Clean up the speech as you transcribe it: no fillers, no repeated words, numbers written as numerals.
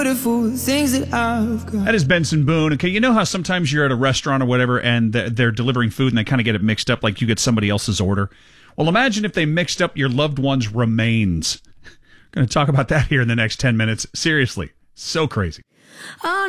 beautiful things that I've got. That is Benson Boone. Okay, you know how sometimes you're at a restaurant or whatever and they're delivering food and they kind of get it mixed up, like you get somebody else's order? Well, imagine if they mixed up your loved one's remains. Going to talk about that here in the next 10 minutes. Seriously, so crazy. Oh,